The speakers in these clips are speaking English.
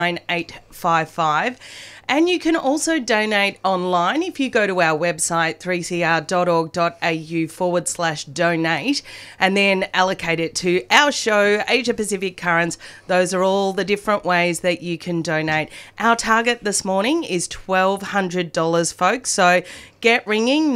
9855. And you can also donate online if you go to our website 3cr.org.au/donate and then allocate it to our show, Asia Pacific Currents. Those are all the different ways that you can donate. Our target this morning is $1,200, folks. So get ringing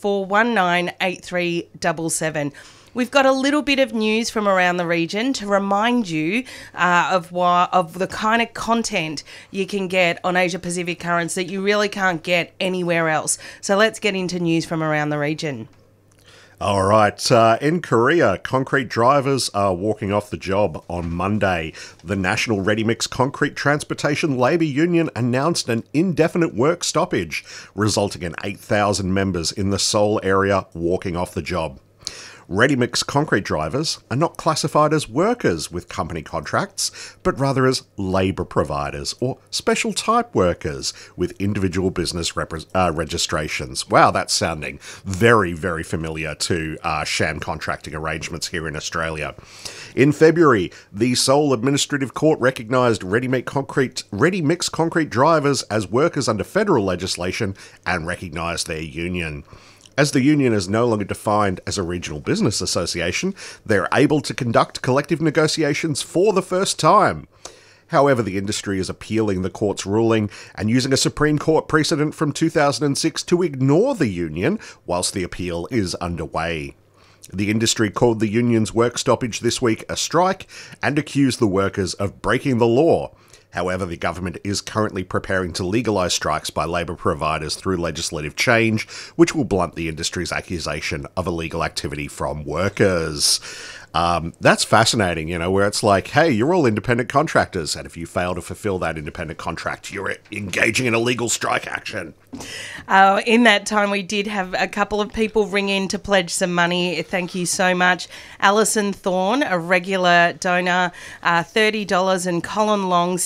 94198377. We've got a little bit of news from around the region to remind you of the kind of content you can get on Asia Pacific Currents that you really can't get anywhere else. So let's get into news from around the region. All right. In Korea, concrete drivers are walking off the job on Monday. The National Ready Mix Concrete Transportation Labour Union announced an indefinite work stoppage, resulting in 8,000 members in the Seoul area walking off the job. Ready-mix concrete drivers are not classified as workers with company contracts, but rather as labour providers or special type workers with individual business registrations. Wow, that's sounding very, very familiar to sham contracting arrangements here in Australia. In February, the Seoul Administrative Court recognised ready-mix concrete drivers as workers under federal legislation and recognised their union. As the union is no longer defined as a regional business association, they're able to conduct collective negotiations for the first time. However, the industry is appealing the court's ruling and using a Supreme Court precedent from 2006 to ignore the union whilst the appeal is underway. The industry called the union's work stoppage this week a strike and accused the workers of breaking the law. However, the government is currently preparing to legalise strikes by labour providers through legislative change, which will blunt the industry's accusation of illegal activity from workers. That's fascinating, where it's like, hey, you're all independent contractors, and if you fail to fulfil that independent contract, you're engaging in illegal strike action. In that time, we did have a couple of people ring in to pledge some money. Thank you so much. Alison Thorne, a regular donor, $30, and Colin Long,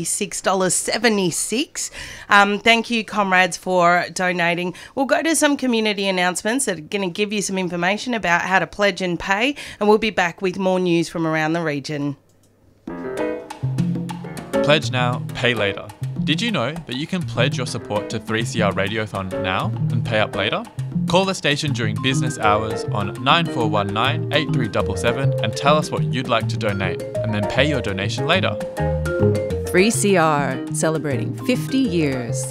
$66.76. Thank you, comrades, for donating. We'll go to some community announcements that are going to give you some information about how to pledge and pay, and we'll be back with more news from around the region. Pledge now, pay later. Did you know that you can pledge your support to 3CR Radiothon now and pay up later? Call the station during business hours on 9419 8377 and tell us what you'd like to donate, and then pay your donation later. 3CR, celebrating 50 years.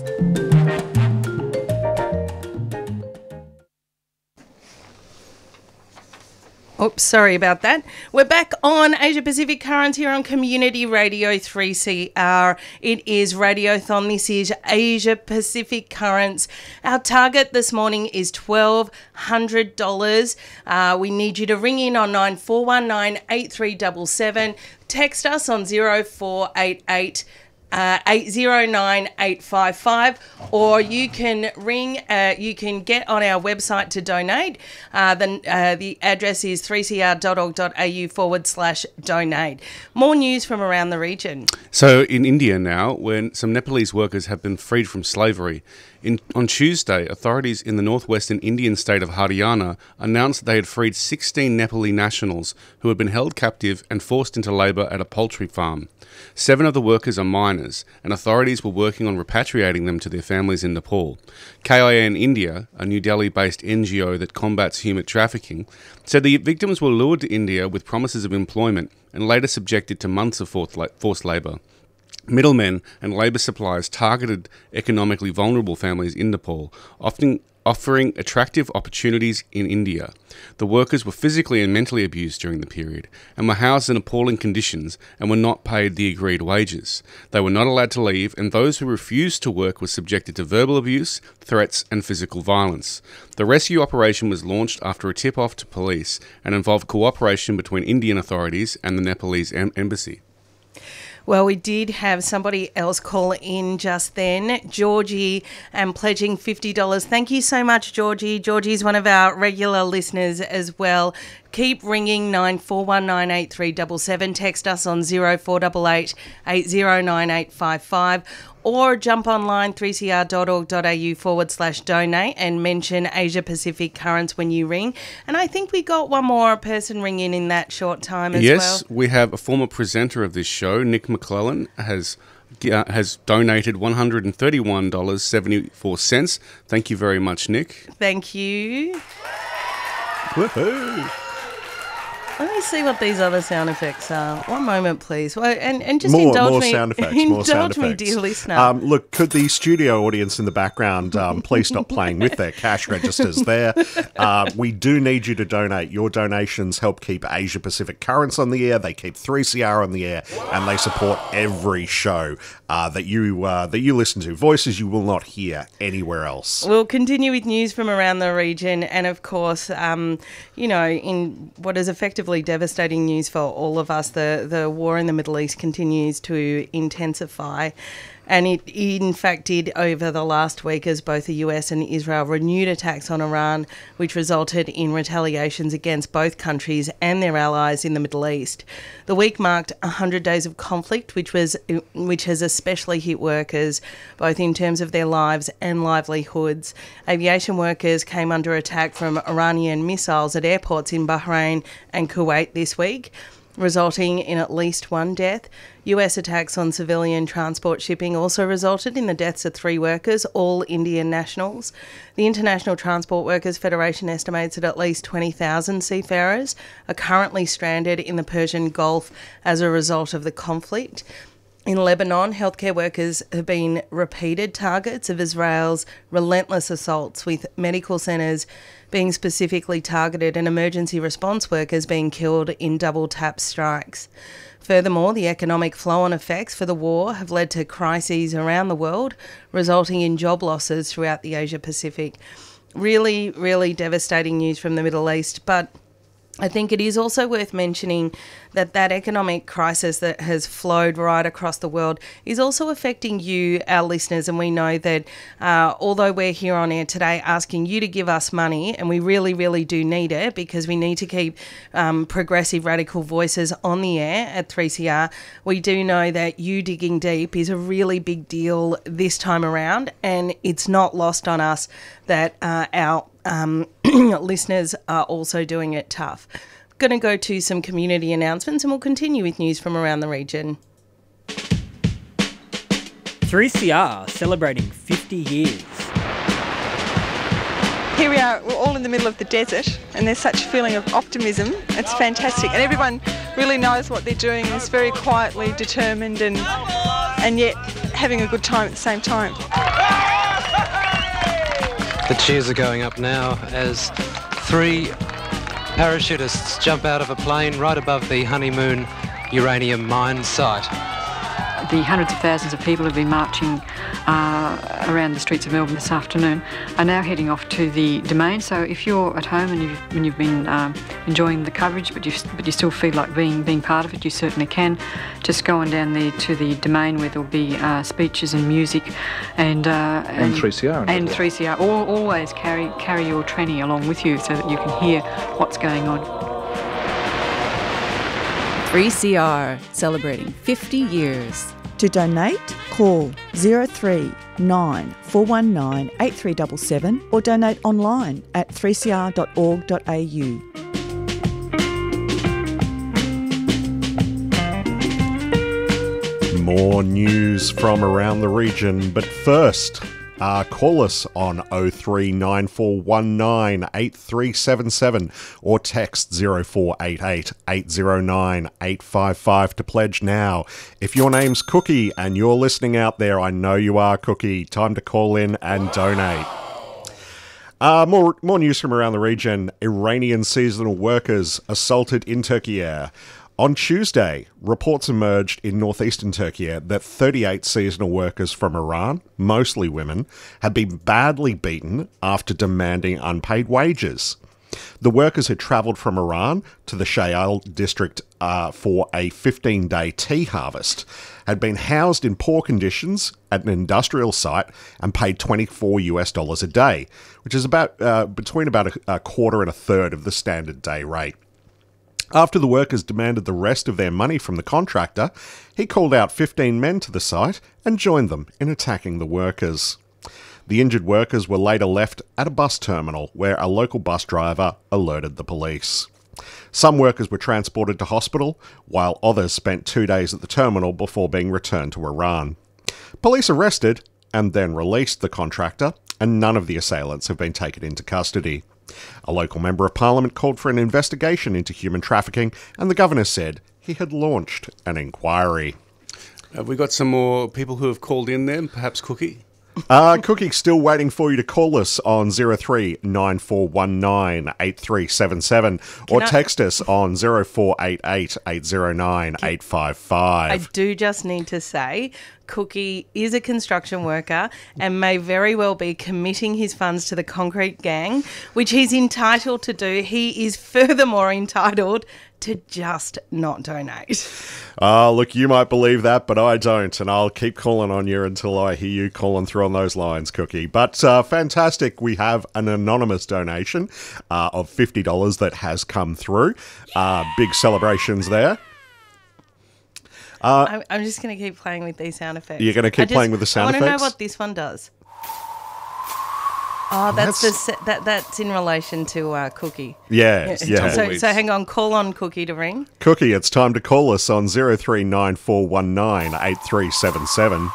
Oops, sorry about that. We're back on Asia Pacific Currents here on Community Radio 3CR. It is Radiothon. This is Asia Pacific Currents. Our target this morning is $1,200. We need you to ring in on 9419 8377. Text us on 0488 809855, or you can ring. You can get on our website to donate. The address is 3cr.org.au/donate. More news from around the region. So in India now, when some Nepalese workers have been freed from slavery, on Tuesday, authorities in the northwestern Indian state of Haryana announced that they had freed 16 Nepali nationals who had been held captive and forced into labour at a poultry farm. 7 of the workers are minors, and authorities were working on repatriating them to their families in Nepal. KIN India, a New Delhi-based NGO that combats human trafficking, said the victims were lured to India with promises of employment and later subjected to months of forced labour. Middlemen and labour suppliers targeted economically vulnerable families in Nepal, often offering attractive opportunities in India. The workers were physically and mentally abused during the period and were housed in appalling conditions and were not paid the agreed wages. They were not allowed to leave, and those who refused to work were subjected to verbal abuse, threats and physical violence. The rescue operation was launched after a tip-off to police and involved cooperation between Indian authorities and the Nepalese embassy. Well, we did have somebody else call in just then, Georgie, and pledging $50. Thank you so much, Georgie. Georgie's one of our regular listeners as well. Keep ringing 94198377. Text us on 0488 809855. Or jump online 3cr.org.au/donate and mention Asia Pacific Currents when you ring. And I think we got one more person ring in that short time as well. Yes, we have a former presenter of this show, Nick McClellan, has has donated $131.74. Thank you very much, Nick. Thank you. Woohoo! Let me see what these other sound effects are. One moment, please. Well, and just More indulge me. sound effects. More Indulge sound me, effects. dear listener. Look, could the studio audience in the background please stop playing with their cash registers there? We do need you to donate. Your donations help keep Asia Pacific Currents on the air. They keep 3CR on the air, and they support every show that you listen to. Voices you will not hear anywhere else. We'll continue with news from around the region, and of course, in what is effectively devastating news for all of us, the war in the Middle East continues to intensify. And it in fact did over the last week as both the US and Israel renewed attacks on Iran, which resulted in retaliations against both countries and their allies in the Middle East. The week marked 100 days of conflict, which has especially hit workers, both in terms of their lives and livelihoods. Aviation workers came under attack from Iranian missiles at airports in Bahrain and Kuwait this week, resulting in at least one death. US attacks on civilian transport shipping also resulted in the deaths of 3 workers, all Indian nationals. The International Transport Workers Federation estimates that at least 20,000 seafarers are currently stranded in the Persian Gulf as a result of the conflict. In Lebanon, healthcare workers have been repeated targets of Israel's relentless assaults, with medical centres being specifically targeted and emergency response workers being killed in double-tap strikes. Furthermore, the economic flow-on effects for the war have led to crises around the world, resulting in job losses throughout the Asia-Pacific. Really, really devastating news from the Middle East, but I think it is also worth mentioning that economic crisis that has flowed right across the world is also affecting you, our listeners, and we know that although we're here on air today asking you to give us money, and we really, really do need it because we need to keep progressive radical voices on the air at 3CR, we do know that you digging deep is a really big deal this time around, and it's not lost on us that our listeners are also doing it tough. Going to go to some community announcements and we'll continue with news from around the region. 3CR celebrating 50 years. Here we are, we're all in the middle of the desert and there's such a feeling of optimism. It's fantastic and everyone really knows what they're doing and is very quietly determined and yet having a good time at the same time. The cheers are going up now as 3 parachutists jump out of a plane right above the Honeymoon uranium mine site. The hundreds of thousands of people who have been marching around the streets of Melbourne this afternoon are now heading off to the Domain. So if you're at home and you've been enjoying the coverage, but you still feel like being part of it, you certainly can. Just go on down there to the Domain where there'll be speeches and music and 3CR. And 3CR. Always carry your tranny along with you so that you can hear what's going on. 3CR, celebrating 50 years. To donate, call 03 9 419 8377 or donate online at 3cr.org.au. More news from around the region, but first, call us on 039419 8377 or text 0488 809 855 to pledge now. If your name's Cookie and you're listening out there, I know you are, Cookie. Time to call in and donate. More news from around the region. Iranian seasonal workers assaulted in Turkey air. On Tuesday, reports emerged in northeastern Turkey that 38 seasonal workers from Iran, mostly women, had been badly beaten after demanding unpaid wages. The workers had travelled from Iran to the Shayal district for a 15-day tea harvest, had been housed in poor conditions at an industrial site and paid $24 a day, which is between about a quarter and a third of the standard day rate. After the workers demanded the rest of their money from the contractor, he called out 15 men to the site and joined them in attacking the workers. The injured workers were later left at a bus terminal where a local bus driver alerted the police. Some workers were transported to hospital, while others spent 2 days at the terminal before being returned to Iran. Police arrested and then released the contractor, and none of the assailants have been taken into custody. A local member of parliament called for an investigation into human trafficking, and the governor said he had launched an inquiry. Have we got some more people who have called in then? Perhaps Cookie? Cookie, still waiting for you to call us on 03 9419 8377 or text us on 0488 809 855. I do just need to say, Cookie is a construction worker and may very well be committing his funds to the concrete gang, which he's entitled to do. He is furthermore entitled to just not donate. Look, you might believe that, but I don't, and I'll keep calling on you until I hear you calling through on those lines, Cookie. But fantastic, we have an anonymous donation of $50 that has come through. Big celebrations there. I'm just going to keep playing with these sound effects. You're going to keep playing with the sound effects? I want to know what this one does. Oh, that's in relation to Cookie. Yes, yeah. So hang on, call on Cookie to ring. Cookie, it's time to call us on 03 9419 8377.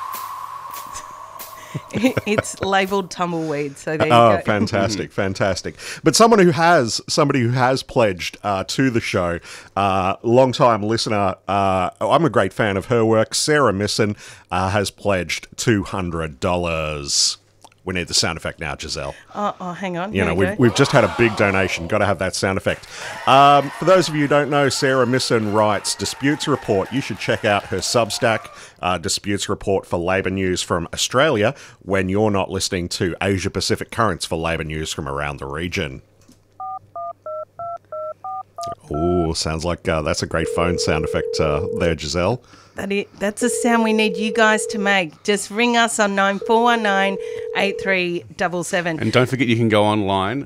It's labelled tumbleweed, so there you go. Oh, fantastic, fantastic. But somebody who has pledged to the show, long-time listener, I'm a great fan of her work, Sarah Misson, has pledged $200. We need the sound effect now, Giselle. Oh, hang on. You know, we've just had a big donation. Got to have that sound effect. For those of you who don't know, Sarah Misson writes Disputes Report. You should check out her Substack, Disputes Report for Labour News from Australia, when you're not listening to Asia Pacific Currents for Labour News from around the region. Oh, sounds like that's a great phone sound effect there, Giselle. That's a sound we need you guys to make. Just ring us on 9419 8377. And don't forget you can go online,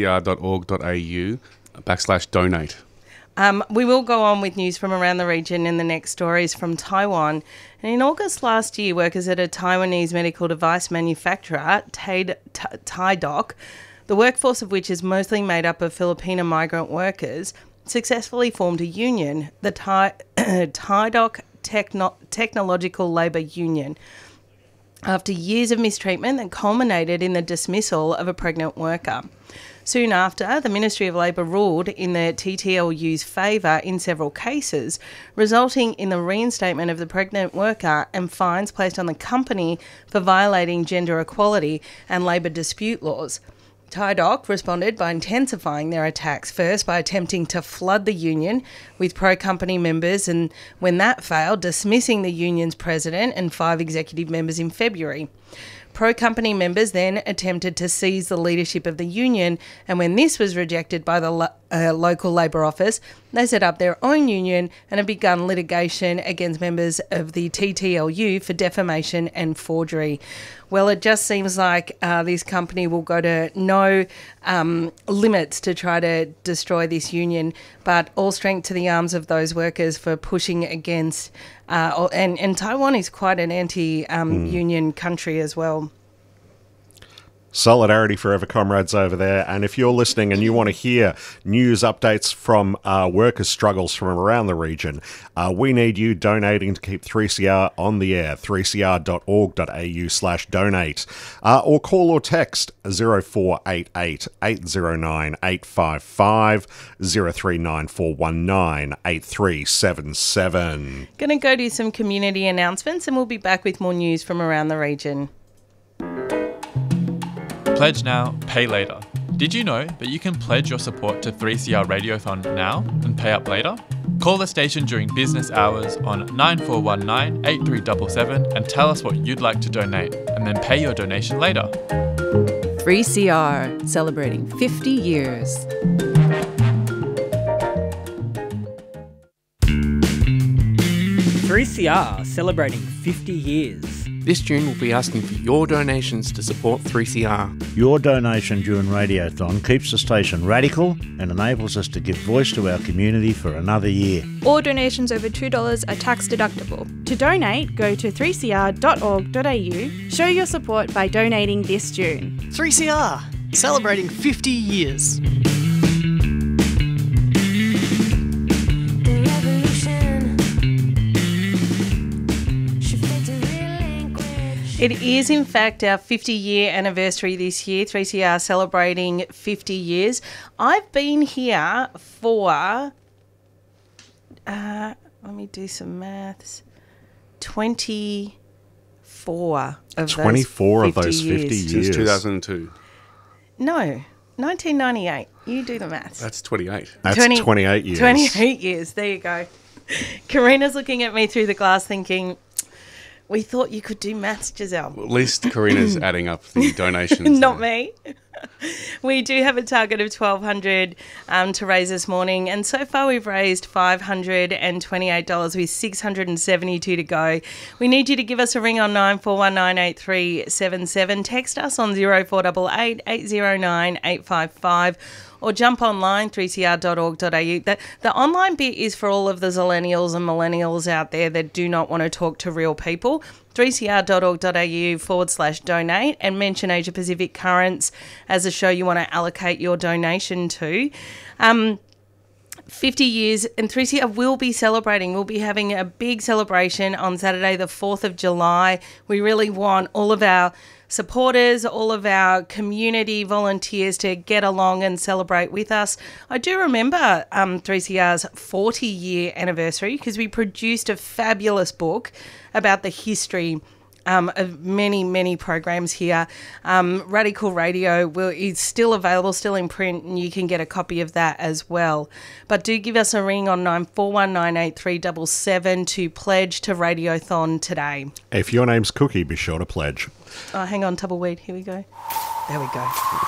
3cr.org.au/donate. We will go on with news from around the region, and the next story is from Taiwan. And in August last year, workers at a Taiwanese medical device manufacturer, TaiDoc, the workforce of which is mostly made up of Filipino migrant workers, successfully formed a union, the TaiDoc Technological Labour Union, after years of mistreatment that culminated in the dismissal of a pregnant worker. Soon after, the Ministry of Labour ruled in the TTLU's favour in several cases, resulting in the reinstatement of the pregnant worker and fines placed on the company for violating gender equality and labour dispute laws. TaiDoc responded by intensifying their attacks, first by attempting to flood the union with pro-company members, and when that failed, dismissing the union's president and 5 executive members in February. Pro-company members then attempted to seize the leadership of the union, and when this was rejected by the local Labour office, they set up their own union and have begun litigation against members of the TTLU for defamation and forgery. Well, it just seems like this company will go to no limits to try to destroy this union, but all strength to the arms of those workers for pushing against, and Taiwan is quite an anti-union country as well. Solidarity forever, comrades over there. And if you're listening and you want to hear news updates from workers' struggles from around the region, we need you donating to keep 3CR on the air, 3cr.org.au/donate, or call or text 0488 809 855 039419 8377. Going to go do some community announcements, and we'll be back with more news from around the region. Pledge now, pay later. Did you know that you can pledge your support to 3CR Radiothon now and pay up later? Call the station during business hours on 9419 8377 and tell us what you'd like to donate, and then pay your donation later. 3CR, celebrating 50 years. 3CR, celebrating 50 years. This June, we'll be asking for your donations to support 3CR. Your donation during Radiothon keeps the station radical and enables us to give voice to our community for another year. All donations over $2 are tax deductible. To donate, go to 3cr.org.au. Show your support by donating this June. 3CR, celebrating 50 years. It is, in fact, our 50-year anniversary this year. 3CR celebrating 50 years. I've been here for, let me do some maths, 24 of 24 of those 50 years. years. Since 2002. No, 1998. You do the maths. That's 28. That's 28 years. 28 years. There you go. Karina's looking at me through the glass thinking, we thought you could do maths, Giselle. At least Karina's adding up the donations. Not me. We do have a target of $1,200 to raise this morning, and so far we've raised $528 with $672 to go. We need you to give us a ring on 94198377. Text us on 0488 809 855. Or jump online, 3cr.org.au. The online bit is for all of the zillennials and millennials out there that do not want to talk to real people. 3cr.org.au/donate and mention Asia Pacific Currents as a show you want to allocate your donation to. 50 years, and 3CR will be celebrating. We'll be having a big celebration on Saturday, the 4th of July. We really want all of our supporters, all of our community volunteers to get along and celebrate with us. I do remember 3CR's 40-year anniversary because we produced a fabulous book about the history of many, many programs here. Radical Radio is still available, still in print, and you can get a copy of that as well. But do give us a ring on 94198377 to pledge to Radiothon today. If your name's Cookie, be sure to pledge. Oh, hang on, Tumbleweed. Here we go. There we go.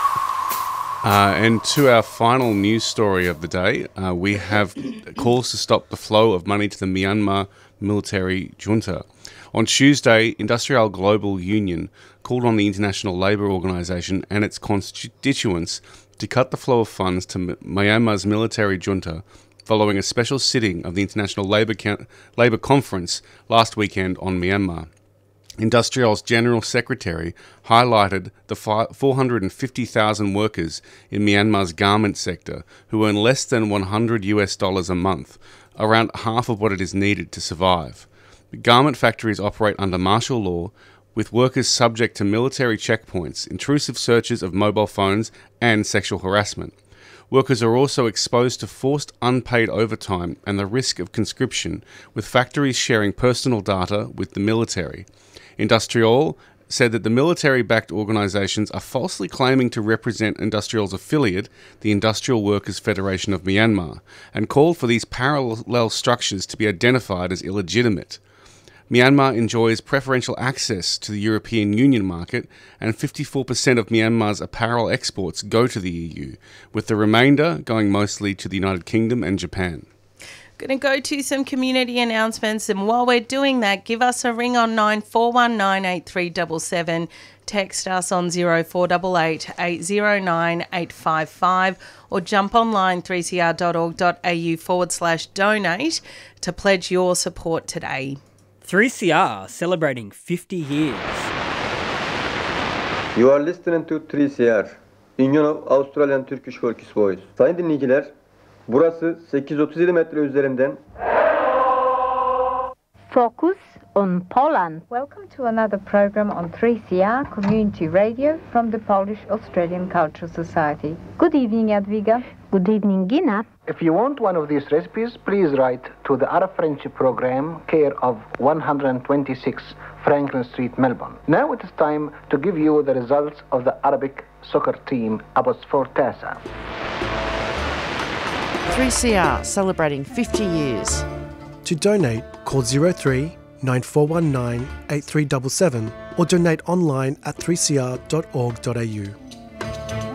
And to our final news story of the day, we have calls to stop the flow of money to the Myanmar military junta. On Tuesday, Industrial Global Union called on the International Labour Organization and its constituents to cut the flow of funds to Myanmar's military junta following a special sitting of the International Labour Conference last weekend on Myanmar. Industrial's General Secretary highlighted the 450,000 workers in Myanmar's garment sector who earn less than $100 a month, around half of what it is needed to survive. Garment factories operate under martial law, with workers subject to military checkpoints, intrusive searches of mobile phones, and sexual harassment. Workers are also exposed to forced unpaid overtime and the risk of conscription, with factories sharing personal data with the military. Industrial said that the military-backed organisations are falsely claiming to represent Industrial's affiliate, the Industrial Workers' Federation of Myanmar, and called for these parallel structures to be identified as illegitimate. Myanmar enjoys preferential access to the European Union market, and 54% of Myanmar's apparel exports go to the EU, with the remainder going mostly to the United Kingdom and Japan. Going to go to some community announcements, and while we're doing that, give us a ring on 94198377. Text us on 0488 809 855 or jump online 3cr.org.au/donate to pledge your support today. 3CR celebrating 50 years. You are listening to 3CR, Union of Australian Turkish Workers Voice. Sayın dinleyiciler, burası 837 metre üzerinden. Focus on Poland. Welcome to another program on 3CR Community Radio from the Polish-Australian Cultural Society. Good evening, Jadwiga. Good evening, Gina. If you want one of these recipes, please write to the Arab Friendship Program, care of 126 Franklin Street, Melbourne. Now it is time to give you the results of the Arabic soccer team, Abbotsford TASA. 3CR celebrating 50 years. To donate, call 03 9419 8377 or donate online at 3cr.org.au.